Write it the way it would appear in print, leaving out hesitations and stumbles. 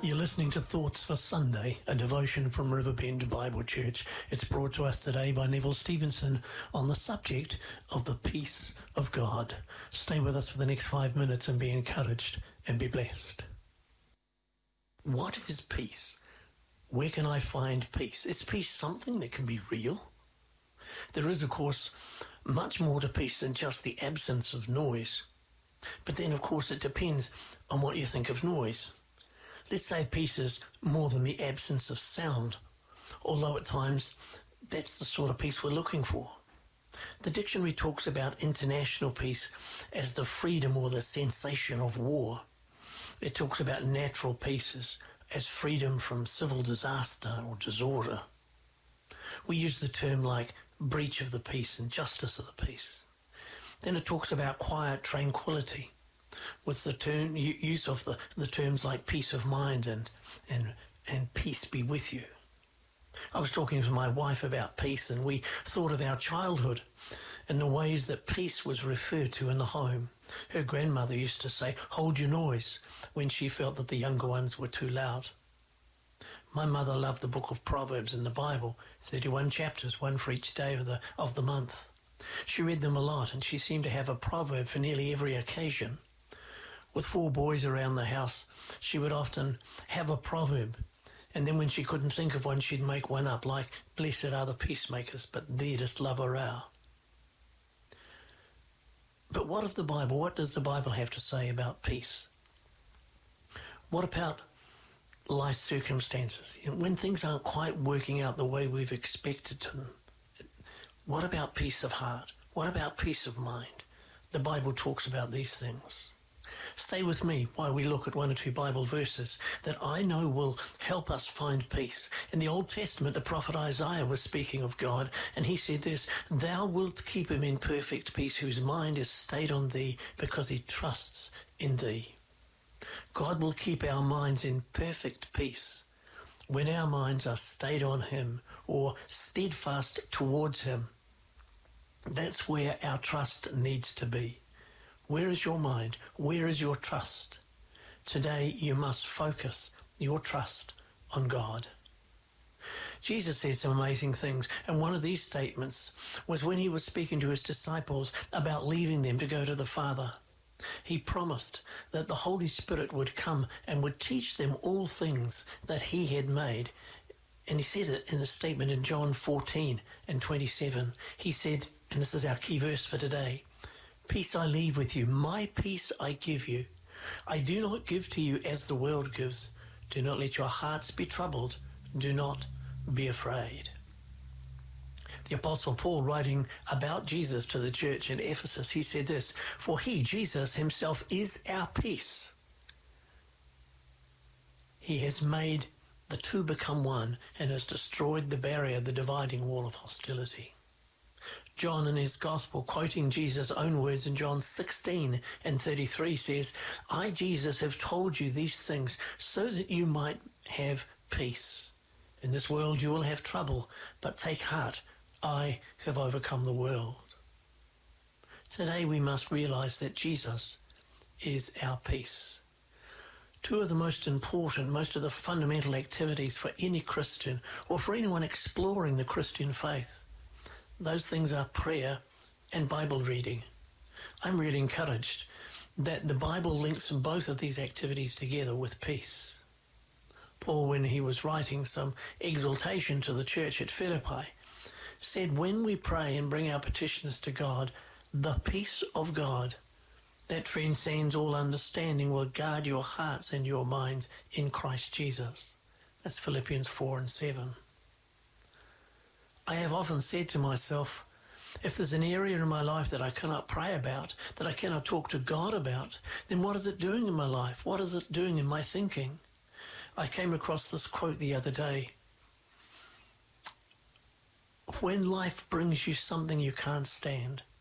You're listening to Thoughts for Sunday, a devotion from Riverbend Bible Church. It's brought to us today by Neville Stevenson on the subject of the peace of God. Stay with us for the next 5 minutes and be encouraged and be blessed. What is peace? Where can I find peace? Is peace something that can be real? There is, of course, much more to peace than just the absence of noise. But then, of course, it depends on what you think of noise. Let's say peace is more than the absence of sound, although at times that's the sort of peace we're looking for. The dictionary talks about international peace as the freedom or the cessation of war. It talks about natural peace as freedom from civil disaster or disorder. We use the term like breach of the peace and justice of the peace. Then it talks about quiet tranquility, with the use of the terms like peace of mind and peace be with you. I was talking to my wife about peace, and we thought of our childhood and the ways that peace was referred to in the home. Her grandmother used to say, "Hold your noise," when she felt that the younger ones were too loud. My mother loved the book of Proverbs in the Bible, 31 chapters, one for each day of the month. She read them a lot, and she seemed to have a proverb for nearly every occasion. With 4 boys around the house, she would often have a proverb, and then when she couldn't think of one, she'd make one up, like, "Blessed are the peacemakers, but they just love a row." But what of the Bible? What does the Bible have to say about peace? What about life circumstances? When things aren't quite working out the way we've expected them, what about peace of heart? What about peace of mind? The Bible talks about these things. Stay with me while we look at 1 or 2 Bible verses that I know will help us find peace. In the Old Testament, the prophet Isaiah was speaking of God, and he said this, "Thou wilt keep him in perfect peace, whose mind is stayed on thee, because he trusts in thee." God will keep our minds in perfect peace when our minds are stayed on him or steadfast towards him. That's where our trust needs to be. Where is your mind? Where is your trust? Today you must focus your trust on God. Jesus said some amazing things, and one of these statements was when he was speaking to his disciples about leaving them to go to the Father. He promised that the Holy Spirit would come and would teach them all things that he had made. And he said it in the statement in John 14 and 27. He said, and this is our key verse for today, "Peace I leave with you, my peace I give you. I do not give to you as the world gives. Do not let your hearts be troubled. Do not be afraid." The Apostle Paul, writing about Jesus to the church in Ephesus, he said this, "For he, Jesus himself, is our peace. He has made the two become one and has destroyed the barrier, the dividing wall of hostility." John in his gospel, quoting Jesus' own words in John 16 and 33 says, "I, Jesus, have told you these things so that you might have peace. In this world you will have trouble, but take heart, I have overcome the world." Today we must realize that Jesus is our peace. 2 of the most important, most of the fundamental activities for any Christian or for anyone exploring the Christian faith, those things are prayer and Bible reading. I'm really encouraged that the Bible links both of these activities together with peace. Paul, when he was writing some exhortation to the church at Philippi, said, "When we pray and bring our petitions to God, the peace of God that transcends all understanding will guard your hearts and your minds in Christ Jesus." That's Philippians 4 and 7. I have often said to myself, if there's an area in my life that I cannot pray about, that I cannot talk to God about, then what is it doing in my life? What is it doing in my thinking? I came across this quote the other day. When life brings you something you can't stand,